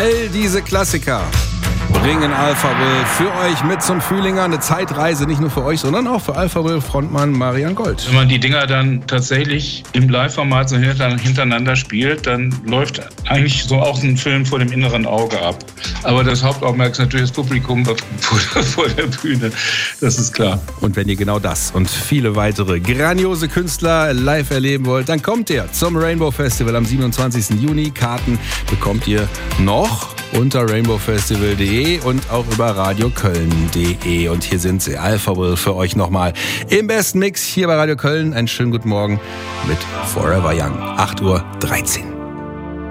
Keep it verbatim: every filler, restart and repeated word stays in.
All diese Klassiker bringen Alpha Will für euch mit zum Fühlinger. Eine Zeitreise nicht nur für euch, sondern auch für Alpha Will Frontmann Marian Gold. Wenn man die Dinger dann tatsächlich im Live-Format so hintereinander spielt, dann läuft eigentlich so auch ein Film vor dem inneren Auge ab. Aber das Hauptaugenmerk ist natürlich das Publikum vor der Bühne, das ist klar. Und wenn ihr genau das und viele weitere grandiose Künstler live erleben wollt, dann kommt ihr zum Rainbow Festival am siebenundzwanzigsten Juni. Karten bekommt ihr noch unter rainbow festival punkt de und auch über radio köln punkt de. Und hier sind sie, Alpha Will, für euch nochmal im besten Mix hier bei Radio Köln. Einen schönen guten Morgen mit Forever Young, acht Uhr dreizehn.